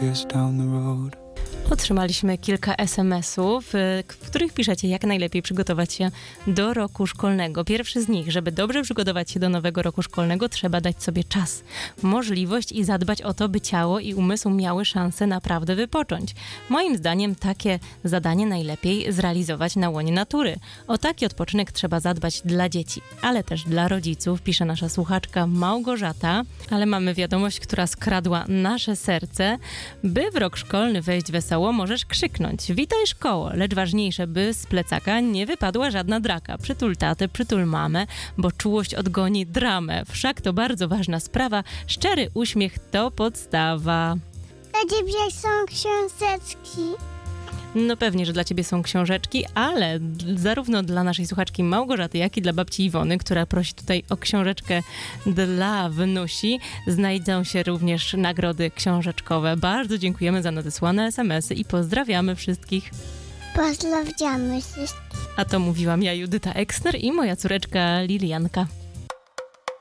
years down the road. Otrzymaliśmy kilka SMS-ów, w których piszecie, jak najlepiej przygotować się do roku szkolnego. Pierwszy z nich, żeby dobrze przygotować się do nowego roku szkolnego, trzeba dać sobie czas, możliwość i zadbać o to, by ciało i umysł miały szansę naprawdę wypocząć. Moim zdaniem takie zadanie najlepiej zrealizować na łonie natury. O taki odpoczynek trzeba zadbać dla dzieci, ale też dla rodziców, pisze nasza słuchaczka Małgorzata, ale mamy wiadomość, która skradła nasze serce. By w rok szkolny wejść wesoło, możesz krzyknąć: witaj szkoło, lecz ważniejsze, by z plecaka nie wypadła żadna draka. Przytul tatę, przytul mamę, bo czułość odgoni dramę. Wszak to bardzo ważna sprawa, szczery uśmiech to podstawa. Dla ciebie są książeczki. No pewnie, że dla ciebie są książeczki, ale zarówno dla naszej słuchaczki Małgorzaty, jak i dla babci Iwony, która prosi tutaj o książeczkę dla wnusi, znajdą się również nagrody książeczkowe. Bardzo dziękujemy za nadesłane SMS-y i pozdrawiamy wszystkich. Pozdrawiamy wszystkich. A to mówiłam ja, Judyta Eksner, i moja córeczka Lilianka.